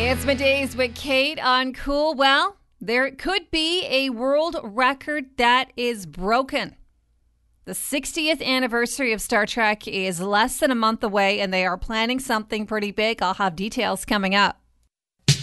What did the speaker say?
It's Middays with Kate on Cool. Well, there could be a world record that is broken. The 60th anniversary of Star Trek is less than a month away, and they are planning something pretty big. I'll have details coming up.